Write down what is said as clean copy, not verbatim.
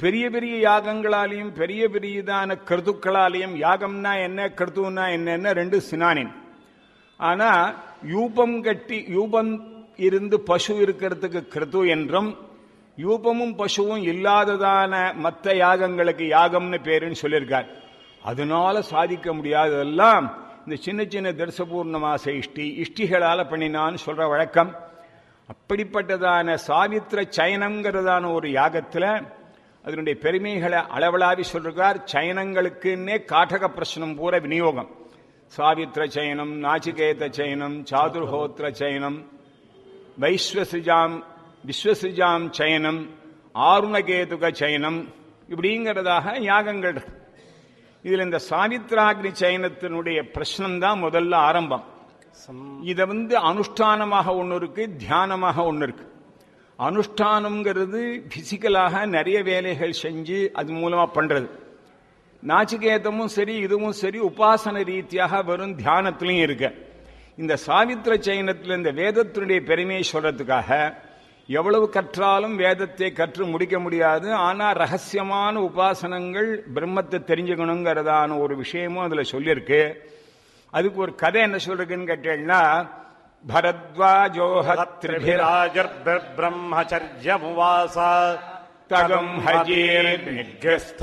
பெரிய பெரிய யாகங்களாலையும் பெரிய பெரியதான கருத்துக்களாலையும், யாகம்னா என்ன கருத்துன்னா என்னன்னா ரெண்டு சினானின். ஆனா யூபம் கட்டி யூபம் இருந்து பசு இருக்கிறதுக்கு கிருத்து என்றும், யூபமும் பசுவும் இல்லாததான மற்ற யாகங்களுக்கு யாகம்னு பேருன்னு சொல்லியிருக்கார். அதனால சாதிக்க முடியாததெல்லாம் இந்த சின்ன சின்ன தர்சபூர்ணமாச இஷ்டிகளால பண்ணினான்னு சொல்ற வழக்கம். அப்படிப்பட்டதான சாவித்திர சயனம்ங்கிறதான ஒரு யாகத்துல அதனுடைய பெருமைகளை அளவலாவி சொல்றார். சயனங்களுக்குன்னே காட்டக பிரச்சனம் பூரா விநியோகம். சாவித்திர சயனம், நாச்சிகேத சயனம், சாதுர்ஹோத்திர சயனம், விஸ்வசிஜாம் சயனம், ஆருணகேதுக சயனம், இப்படிங்கிறதாக யாகங்கள் இருக்கு. இதுல இந்த சாவித்ராக்னி சயனத்தினுடைய பிரச்சனம் தான் முதல்ல ஆரம்பம். இத அனுஷ்டானமாக ஒன்னு இருக்கு, தியானமாக ஒன்னு இருக்கு. அனுஷ்டானம்ங்கிறது பிசிக்கலாக நிறைய வேலைகள் செஞ்சு அது மூலமா பண்றது. நாச்சிகேதமும் சரி இதுவும் சரி உபாசன ரீதியாக வரும் தியானத்திலையும் இருக்கு. இந்த சாவித்திர சயனத்தில் இந்த வேதத்தினுடைய பெருமையை சொல்றதுக்காக எவ்வளவு கற்றாலும் வேதத்தை கற்று முடிக்க முடியாது. ஆனா ரகசியமான உபாசனங்கள் பிரம்மத்தை தெரிஞ்சுக்கணுங்கிறதான ஒரு விஷயமும் அதுல சொல்லியிருக்கு. அதுக்கு ஒரு கதை என்ன சொல்றதுன்னு கேட்டீங்கன்னா, பரத்வாஜோஹத்ரிபிராஜர் பிரம்மச்சர்யமுவாச தகம் ஹஜீர்